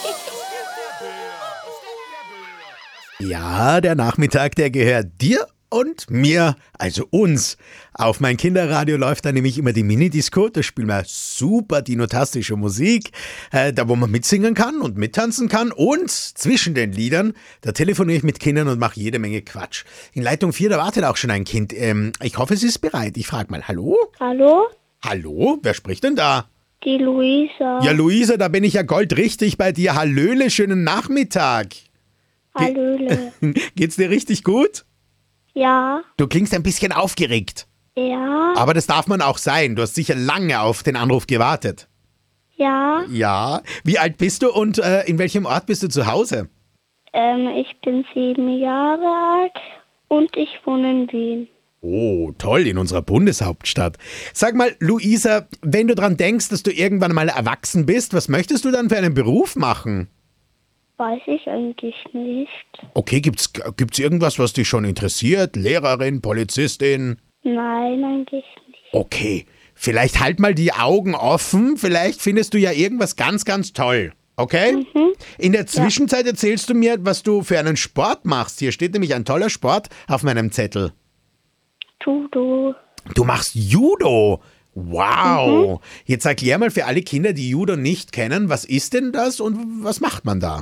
Ja, der Nachmittag, der gehört dir und mir, also uns. Auf mein Kinderradio läuft da nämlich immer die Minidisco, da spielen wir super dinotastische Musik, da wo man mitsingen kann und mittanzen kann. Und zwischen den Liedern, da telefoniere ich mit Kindern und mache jede Menge Quatsch. In Leitung 4, da wartet auch schon ein Kind. Ich hoffe, es ist bereit. Ich frage mal, hallo? Hallo? Hallo? Wer spricht denn da? Die Luisa. Ja, Luisa, da bin ich ja goldrichtig bei dir. Hallöle, schönen Nachmittag. Hallöle. Geht's dir richtig gut? Ja. Du klingst ein bisschen aufgeregt. Ja. Aber das darf man auch sein. Du hast sicher lange auf den Anruf gewartet. Ja. Ja. Wie alt bist du und in welchem Ort bist du zu Hause? Ich bin 7 Jahre alt und ich wohne in Wien. Oh, toll, in unserer Bundeshauptstadt. Sag mal, Luisa, wenn du dran denkst, dass du irgendwann mal erwachsen bist, was möchtest du dann für einen Beruf machen? Weiß ich eigentlich nicht. Okay, gibt's irgendwas, was dich schon interessiert? Lehrerin, Polizistin? Nein, eigentlich nicht. Okay, vielleicht halt mal die Augen offen, vielleicht findest du ja irgendwas ganz, ganz toll. Okay? In der Zwischenzeit erzählst du mir, was du für einen Sport machst. Hier steht nämlich ein toller Sport auf meinem Zettel. Judo. Du machst Judo? Wow. Jetzt erklär mal für alle Kinder, die Judo nicht kennen, was ist denn das und was macht man da?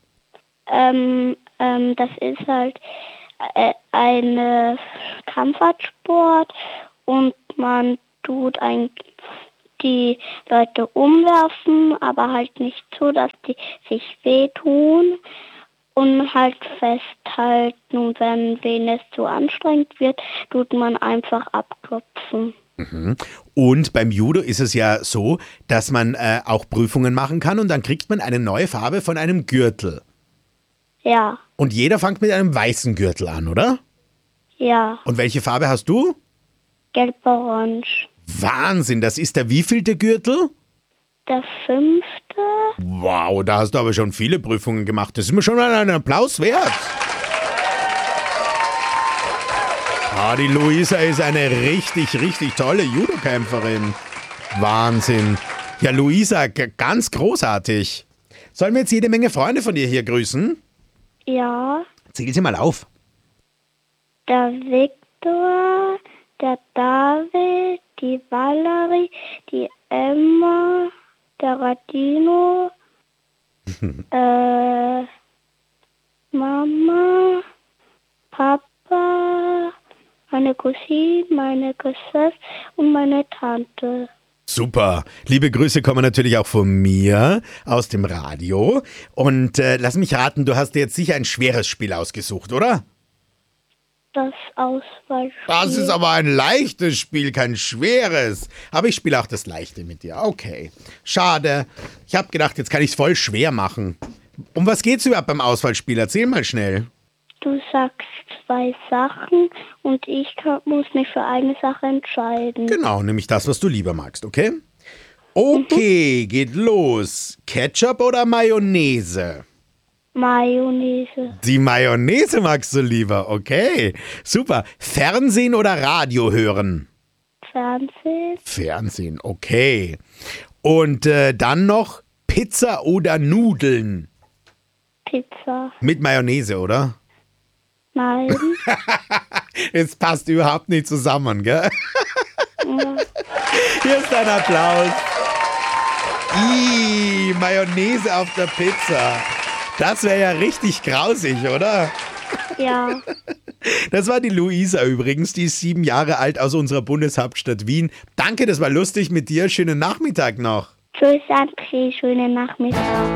Das ist halt ein Kampfsportsport und man tut die Leute umwerfen, aber halt nicht so, dass die sich wehtun und halt festhalten. Und wenn es zu anstrengend wird, tut man einfach abklopfen. Und beim Judo ist es ja so, dass man auch Prüfungen machen kann und dann kriegt man eine neue Farbe von einem Gürtel. Ja. Und jeder fängt mit einem weißen Gürtel an, oder? Ja. Und welche Farbe hast du? Gelb-orange. Wahnsinn, das ist der wievielte Gürtel? Der 5. Wow, da hast du aber schon viele Prüfungen gemacht. Das ist mir schon mal einen Applaus wert. Die Luisa ist eine richtig, richtig tolle Judokämpferin. Wahnsinn. Ja, Luisa, ganz großartig. Sollen wir jetzt jede Menge Freunde von dir hier grüßen? Ja. Zähl sie mal auf. Der Viktor, der David, die Valerie, die Emma, der Radino, Mama, Papa, meine Cousine, meine Cousine und meine Tante. Super. Liebe Grüße kommen natürlich auch von mir aus dem Radio. Und lass mich raten, du hast dir jetzt sicher ein schweres Spiel ausgesucht, oder? Das Auswahlspiel. Das ist aber ein leichtes Spiel, kein schweres. Aber ich spiele auch das Leichte mit dir. Okay. Schade. Ich habe gedacht, jetzt kann ich es voll schwer machen. Um was geht's überhaupt beim Auswahlspiel? Erzähl mal schnell. Du sagst 2 Sachen und ich muss mich für eine Sache entscheiden. Genau, nämlich das, was du lieber magst, okay? Okay, geht los. Ketchup oder Mayonnaise? Mayonnaise. Die Mayonnaise magst du lieber, okay. Super. Fernsehen oder Radio hören? Fernsehen. Fernsehen, okay. Und dann noch Pizza oder Nudeln? Pizza. Mit Mayonnaise, oder? Nein. Es passt überhaupt nicht zusammen, gell? Ja. Hier ist ein Applaus. Mayonnaise auf der Pizza. Das wäre ja richtig grausig, oder? Ja. Das war die Luisa übrigens, die ist 7 Jahre alt aus unserer Bundeshauptstadt Wien. Danke, das war lustig mit dir. Schönen Nachmittag noch. Tschüss, André. Schönen Nachmittag.